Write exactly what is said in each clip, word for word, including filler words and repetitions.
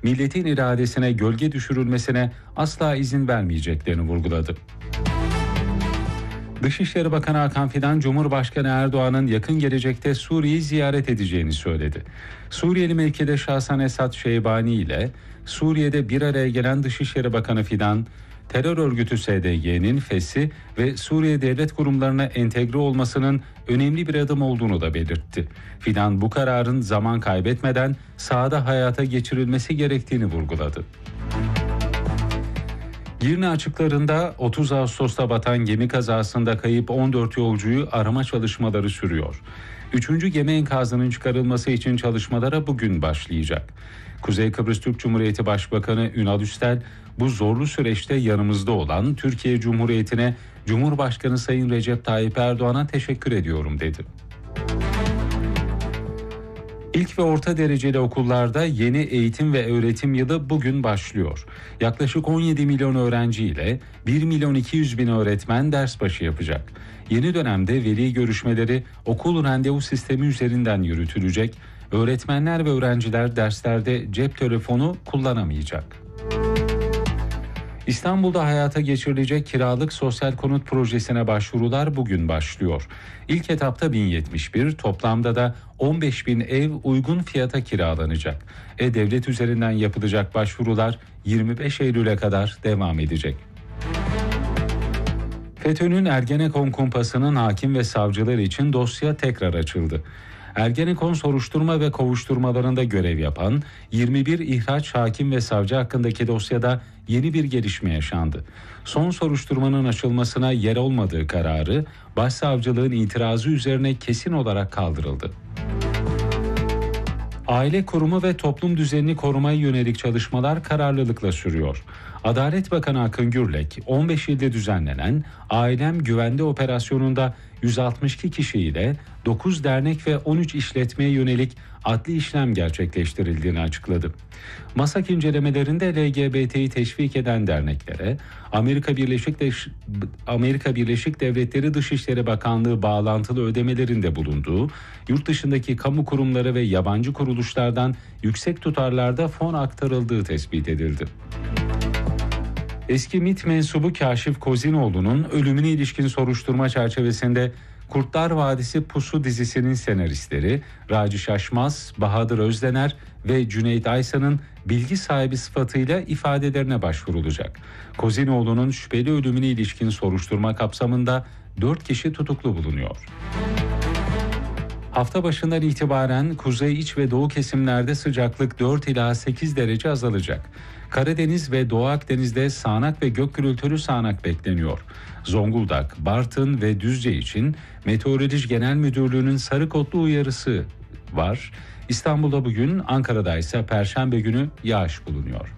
milletin iradesine gölge düşürülmesine asla izin vermeyeceklerini vurguladı. Dışişleri Bakanı Hakan Fidan, Cumhurbaşkanı Erdoğan'ın yakın gelecekte Suriye'yi ziyaret edeceğini söyledi. Suriyeli mevkidaşı Hasan Esad Şeybani ile Suriye'de bir araya gelen Dışişleri Bakanı Fidan, terör örgütü S D G'nin fesih ve Suriye devlet kurumlarına entegre olmasının önemli bir adım olduğunu da belirtti. Fidan bu kararın zaman kaybetmeden sahada hayata geçirilmesi gerektiğini vurguladı. Girne açıklarında otuz Ağustos'ta batan gemi kazasında kayıp on dört yolcuyu arama çalışmaları sürüyor. Üçüncü gemi enkazının çıkarılması için çalışmalara bugün başlayacak. Kuzey Kıbrıs Türk Cumhuriyeti Başbakanı Ünal Üstel, bu zorlu süreçte yanımızda olan Türkiye Cumhuriyeti'ne Cumhurbaşkanı Sayın Recep Tayyip Erdoğan'a teşekkür ediyorum dedi. İlk ve orta dereceli okullarda yeni eğitim ve öğretim yılı bugün başlıyor. Yaklaşık on yedi milyon öğrenci ile bir milyon iki yüz bin öğretmen ders başı yapacak. Yeni dönemde veli görüşmeleri okul randevu sistemi üzerinden yürütülecek. Öğretmenler ve öğrenciler derslerde cep telefonu kullanamayacak. İstanbul'da hayata geçirilecek kiralık sosyal konut projesine başvurular bugün başlıyor. İlk etapta bin yetmiş bir, toplamda da on beş bin ev uygun fiyata kiralanacak. E-Devlet üzerinden yapılacak başvurular yirmi beş Eylül'e kadar devam edecek. FETÖ'nün Ergenekon kumpasının hakim ve savcılar için dosya tekrar açıldı. Ergenekon soruşturma ve kovuşturmalarında görev yapan yirmi bir ihraç hakim ve savcı hakkındaki dosyada yeni bir gelişme yaşandı. Son soruşturmanın açılmasına yer olmadığı kararı başsavcılığın itirazı üzerine kesin olarak kaldırıldı. Aile kurumu ve toplum düzenini korumaya yönelik çalışmalar kararlılıkla sürüyor. Adalet Bakanı Akın Gürlek, on beş ilde düzenlenen Ailem Güvende operasyonunda yüz altmış iki kişiyle dokuz dernek ve on üç işletmeye yönelik adli işlem gerçekleştirildiğini açıkladı. MASAK incelemelerinde L G B T'yi teşvik eden derneklere Amerika Birleşik De- Amerika Birleşik Devletleri Dışişleri Bakanlığı bağlantılı ödemelerinde bulunduğu yurt dışındaki kamu kurumları ve yabancı kuruluşlardan yüksek tutarlarda fon aktarıldığı tespit edildi. Eski MİT mensubu Kaşif Kozinoğlu'nun ölümüne ilişkin soruşturma çerçevesinde Kurtlar Vadisi Pusu dizisinin senaristleri Raci Şaşmaz, Bahadır Özdener ve Cüneyt Aysan'ın bilgi sahibi sıfatıyla ifadelerine başvurulacak. Kozinoğlu'nun şüpheli ölümüne ilişkin soruşturma kapsamında dört kişi tutuklu bulunuyor. Hafta başından itibaren kuzey, iç ve doğu kesimlerde sıcaklık dört ila sekiz derece azalacak. Karadeniz ve Doğu Akdeniz'de sağanak ve gök gürültülü sağanak bekleniyor. Zonguldak, Bartın ve Düzce için Meteoroloji Genel Müdürlüğü'nün sarı kodlu uyarısı var. İstanbul'da bugün, Ankara'da ise Perşembe günü yağış bulunuyor.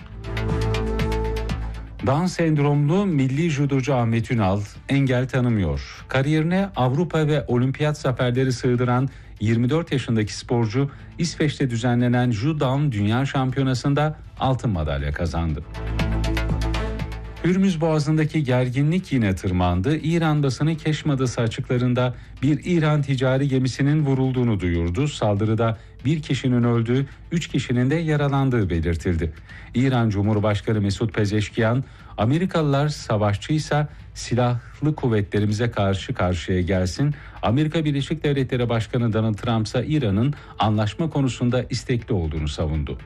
Down sendromlu milli judocu Ahmet Ünal engel tanımıyor. Kariyerine Avrupa ve olimpiyat zaferleri sığdıran yirmi dört yaşındaki sporcu İsveç'te düzenlenen Judown Dünya Şampiyonası'nda altın madalya kazandı. Hürmüz Boğazı'ndaki gerginlik yine tırmandı. İran basını Keşm Adası açıklarında bir İran ticari gemisinin vurulduğunu duyurdu. Saldırıda bir kişinin öldüğü, üç kişinin de yaralandığı belirtildi. İran Cumhurbaşkanı Mesut Pezeşkiyan, Amerikalılar savaşçıysa silahlı kuvvetlerimize karşı karşıya gelsin. Amerika Birleşik Devletleri Başkanı Donald Trump ise İran'ın anlaşma konusunda istekli olduğunu savundu.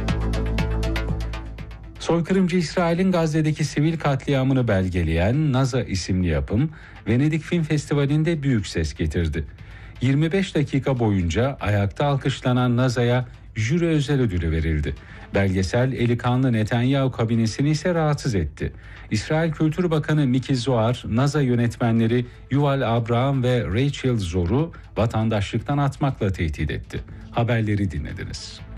Soykırımcı İsrail'in Gazze'deki sivil katliamını belgeleyen NASA isimli yapım, Venedik Film Festivali'nde büyük ses getirdi. yirmi beş dakika boyunca ayakta alkışlanan NASA'ya jüri özel ödülü verildi. Belgesel eli kanlı Netanyahu kabinesini ise rahatsız etti. İsrail Kültür Bakanı Miki Zohar, NASA yönetmenleri Yuval Abraham ve Rachel Zor'u vatandaşlıktan atmakla tehdit etti. Haberleri dinlediniz.